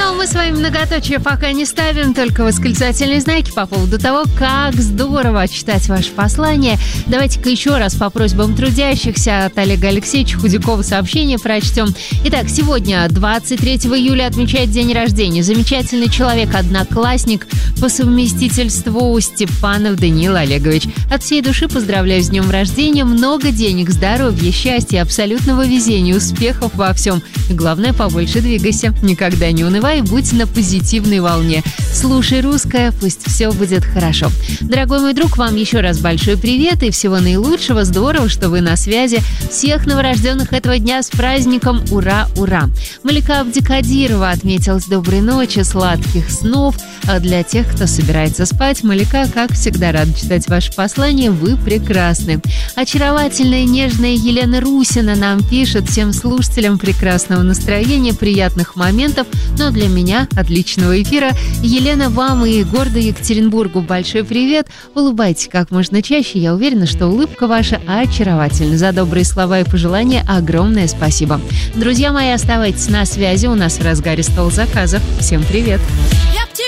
Ну, мы с вами многоточие пока не ставим, только восклицательные знаки по поводу того, как здорово читать ваше послание. Давайте-ка еще раз по просьбам трудящихся от Олега Алексеевича Худякова сообщение прочтем. Итак, сегодня, 23 июля, отмечает день рождения замечательный человек, одноклассник по совместительству Степанов Даниил Олегович. От всей души поздравляю с днем рождения, много денег, здоровья, счастья, абсолютного везения, успехов во всем. И главное, побольше двигайся, никогда не унывай, будь на позитивной волне. Слушай русское, пусть все будет хорошо. Дорогой мой друг, вам еще раз большой привет и всего наилучшего. Здорово, что вы на связи. Всех новорожденных этого дня с праздником. Ура, ура! Малика Абдикадирова отметилась доброй ночи, сладких снов. А для тех, кто собирается спать, Малика, как всегда, рада читать ваше послание. Вы прекрасны. Очаровательная, нежная Елена Русина нам пишет: всем слушателям прекрасного настроения, приятных моментов, но для меня отличного эфира. Елена, вам и городу Екатеринбургу большой привет. Улыбайтесь как можно чаще. Я уверена, что улыбка ваша очаровательна. За добрые слова и пожелания огромное спасибо. Друзья мои, оставайтесь на связи. У нас в разгаре стол заказов. Всем привет.